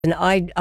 And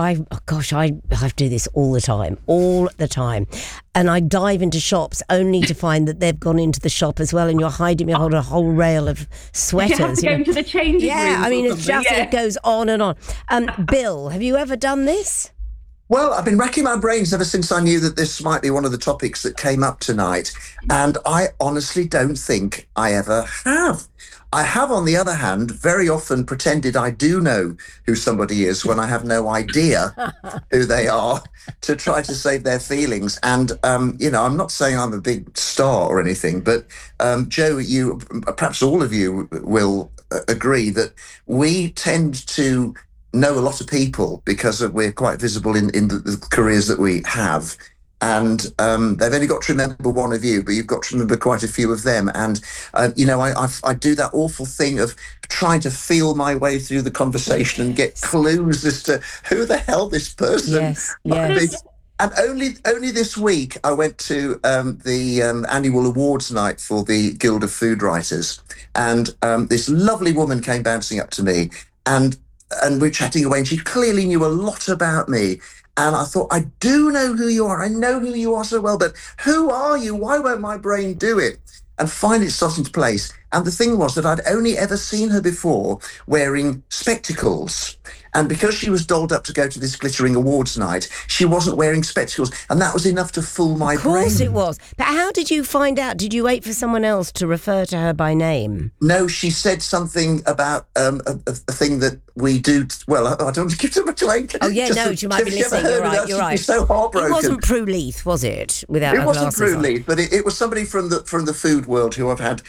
I do this all the time. And I dive into shops only to find that they've gone into the shop as well, and you're hiding behind a whole rail of sweaters. You have to go into the changing room. Yeah, I mean, it goes on and on. Bill, have you ever done this? Well, I've been racking my brains ever since I knew that this might be one of the topics that came up tonight. And I honestly don't think I ever have. I have, on the other hand, very often pretended I do know who somebody is when I have no idea who they are, to try to save their feelings. And, I'm not saying I'm a big star or anything, but Joe, you, perhaps all of you will agree that we tend to know a lot of people because we're quite visible in the careers that we have. And they've only got to remember one of you, but you've got to remember quite a few of them. And, I do that awful thing of trying to feel my way through the conversation and get clues as to who the hell this person might be. And only this week I went to the annual awards night for the Guild of Food Writers. And this lovely woman came bouncing up to me, and we're chatting away, and she clearly knew a lot about me. And I thought, I do know who you are. I know who you are so well, but who are you? Why won't my brain do it? And finally it started into place. And the thing was that I'd only ever seen her before wearing spectacles. And because she was dolled up to go to this glittering awards night, she wasn't wearing spectacles. And that was enough to fool my brain. Of course it was. But how did you find out? Did you wait for someone else to refer to her by name? No, she said something about a thing that we do. Well, I don't want to give too much away. Oh, yeah, no, she might be listening. You're right. So heartbroken. It wasn't Prue Leith, was it? It wasn't Prue Leith, but it was somebody from the food world who I've had,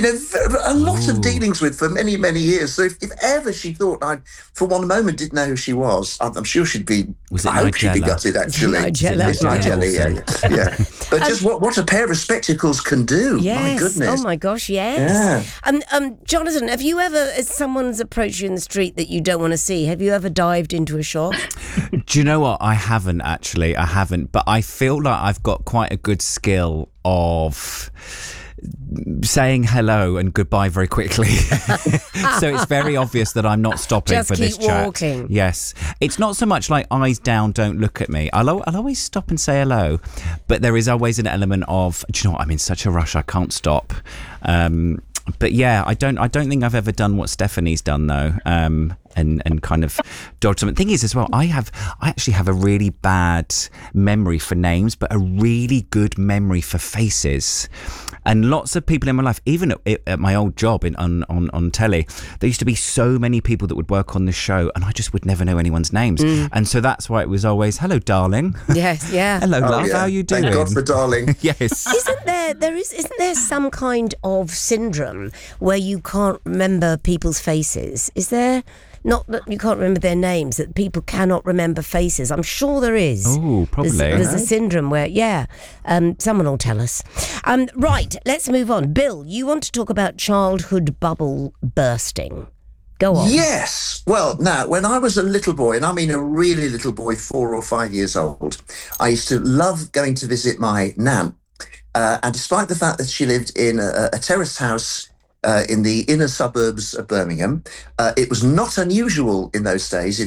a lot of dealings with for many, many years. So if ever she thought I, for one moment, didn't know who she was, I'm sure she'd be. I hope she'd be gutted. Actually, Nigella. It's Nigella, yeah. But just what a pair of spectacles can do. Yes. My goodness. Oh my gosh, yes. Yeah. Jonathan, have you ever, if someone's approached you in the street that you don't want to see, have you ever dived into a shop? Do you know what? I haven't actually. I haven't, but I feel like I've got quite a good skill of saying hello and goodbye very quickly. So it's very obvious that I'm not stopping just for this chat. Just keep walking. Yes. It's not so much like eyes down, don't look at me. I'll always stop and say hello, but there is always an element of, do you know what, I'm in such a rush, I can't stop. But yeah, I don't think I've ever done what Stephanie's done though, and kind of dodged something. Thing is as well, I actually have a really bad memory for names, but a really good memory for faces. And lots of people in my life, even at my old job on telly, there used to be so many people that would work on the show, and I just would never know anyone's names. And so that's why it was always, hello, darling. Yes, yeah. Hello, love. Yeah. How are you doing? Thank God for darling. Yes. Isn't there some kind of syndrome where you can't remember people's faces? Is there? Not that you can't remember their names, that people cannot remember faces. I'm sure there is. Oh, probably. There's a syndrome where, someone will tell us. Right, let's move on. Bill, you want to talk about childhood bubble bursting. Go on. Yes. Well, now, when I was a little boy, and I mean a really little boy, 4 or 5 years old, I used to love going to visit my nan. And despite the fact that she lived in a terraced house in the inner suburbs of Birmingham, it was not unusual in those days,